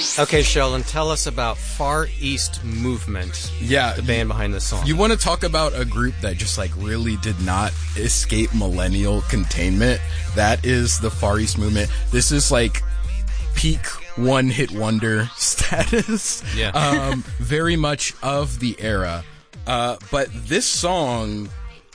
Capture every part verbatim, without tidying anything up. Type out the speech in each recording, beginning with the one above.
Okay, Sheldon, tell us about Far East Movement. Yeah, the band behind this song. You want to talk about a group that just like really did not escape millennial containment? That is the Far East Movement. This is like peak one-hit wonder status. Yeah. um, very much of the era. Uh, but this song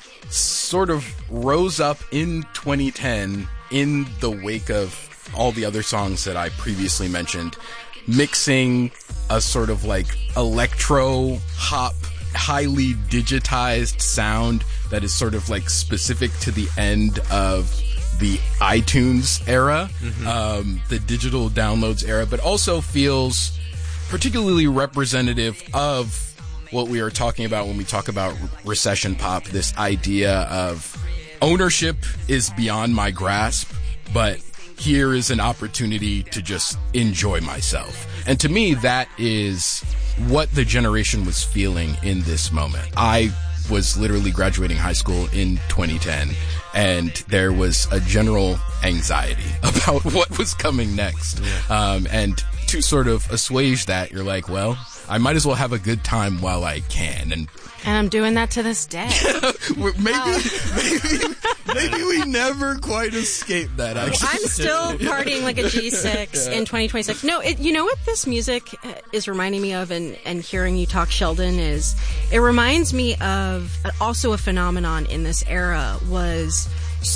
sort of rose up in twenty ten in the wake of all the other songs that I previously mentioned, mixing a sort of like electro hop, highly digitized sound that is sort of like specific to the end of the iTunes era, mm-hmm. um, the digital downloads era, but also feels particularly representative of what we are talking about when we talk about recession pop, this idea of ownership is beyond my grasp, but here is an opportunity to just enjoy myself. And to me, that is what the generation was feeling in this moment. I was literally graduating high school in twenty ten, and there was a general anxiety about what was coming next. Yeah. Um, and to sort of assuage that, you're like, well, I might as well have a good time while I can. And And I'm doing that to this day. maybe, maybe, maybe we never quite escaped that. Actually. I'm still partying like a G six yeah. in twenty twenty-six. No, it, you know what this music is reminding me of, and, and hearing you talk, Sheldon, is it reminds me of also a phenomenon in this era was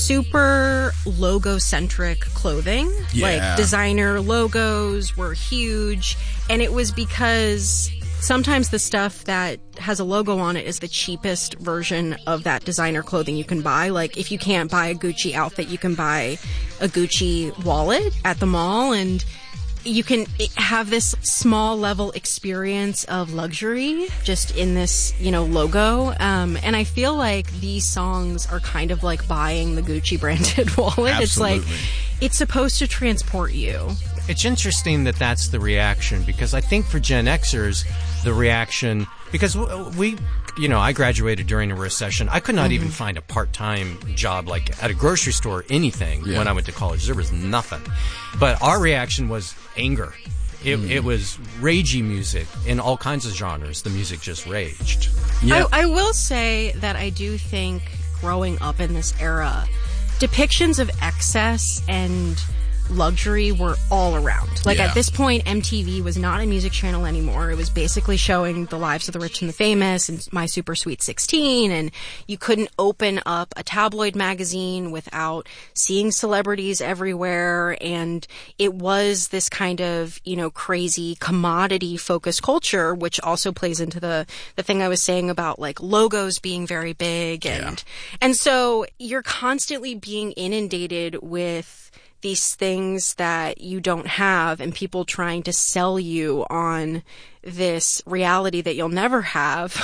super logo-centric clothing. Yeah. Like designer logos were huge, and it was because sometimes the stuff that has a logo on it is the cheapest version of that designer clothing you can buy. Like, if you can't buy a Gucci outfit, you can buy a Gucci wallet at the mall, and you can have this small level experience of luxury just in this, you know, logo. Um, and I feel like these songs are kind of like buying the Gucci branded wallet. Absolutely. It's like, it's supposed to transport you. It's interesting that that's the reaction, because I think for Gen Xers, the reaction, because we, you know, I graduated during a recession. I could not mm-hmm. even find a part-time job, like at a grocery store, anything, yeah. when I went to college. There was nothing. But our reaction was anger. It, mm. it was ragey music in all kinds of genres. The music just raged. Yeah. I, I will say that I do think growing up in this era, depictions of excess and luxury were all around. Like, yeah. at this point, M T V was not a music channel anymore. It was basically showing the lives of the rich and the famous and My Super Sweet sixteen, and you couldn't open up a tabloid magazine without seeing celebrities everywhere, and it was this kind of, you know, crazy commodity-focused culture, which also plays into the, the thing I was saying about, like, logos being very big, and, yeah. and so you're constantly being inundated with these things that you don't have, and people trying to sell you on this reality that you'll never have.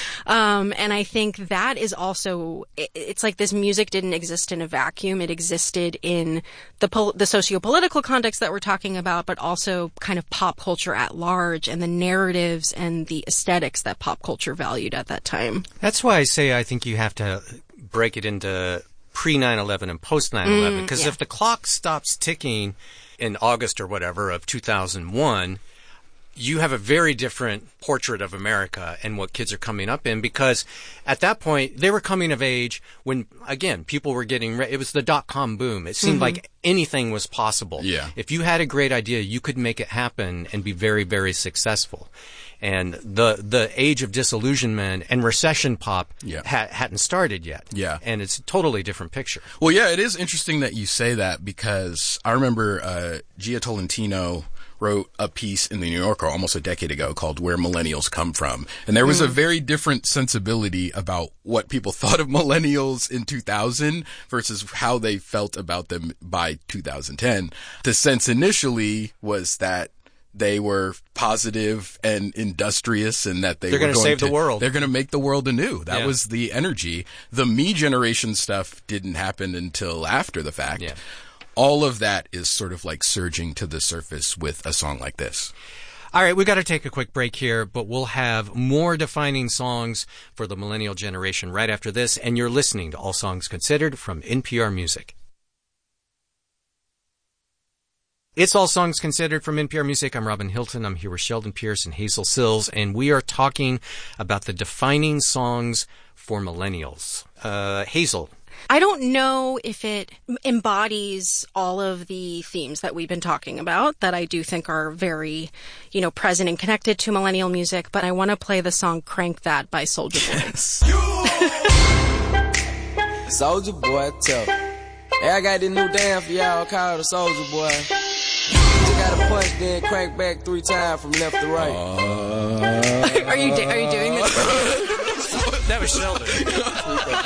um, and I think that is also, it, it's like this music didn't exist in a vacuum. It existed in the pol- the socio-political context that we're talking about, but also kind of pop culture at large, and the narratives and the aesthetics that pop culture valued at that time. That's why I say I think you have to break it into pre nine eleven and post nine eleven, because mm, yeah. if the clock stops ticking in August or whatever of two thousand one, you have a very different portrait of America and what kids are coming up in, because at that point they were coming of age when, again, people were getting re- it was the dot-com boom. It seemed mm-hmm. like anything was possible. Yeah. If you had a great idea, you could make it happen and be very, very successful. And the the age of disillusionment and recession pop yeah. ha- hadn't started yet. Yeah. And it's a totally different picture. Well, yeah, it is interesting that you say that, because I remember uh, Gia Tolentino wrote a piece in the New Yorker almost a decade ago called Where Millennials Come From. And there was mm. a very different sensibility about what people thought of millennials in two thousand versus how they felt about them by two thousand ten. The sense initially was that they were positive and industrious, and that they they're were going to save the world. They're going to make the world anew. That yeah. was the energy. The me generation stuff didn't happen until after the fact. Yeah. All of that is sort of like surging to the surface with a song like this. All right, we got to take a quick break here, but we'll have more defining songs for the millennial generation right after this, and you're listening to All Songs Considered from N P R Music. It's All Songs Considered from N P R Music. I'm Robin Hilton. I'm here with Sheldon Pierce and Hazel Sills, and we are talking about the defining songs for millennials. Uh, Hazel. I don't know if it embodies all of the themes that we've been talking about that I do think are very, you know, present and connected to millennial music, but I want to play the song Crank That by Soulja Boy. Yes. Soulja Boy, tell. Hey, I got this new dance for y'all called the Soulja Boy. You gotta punch, then crank back three times from left to right. Uh... are you are you doing this? That was Sheldon.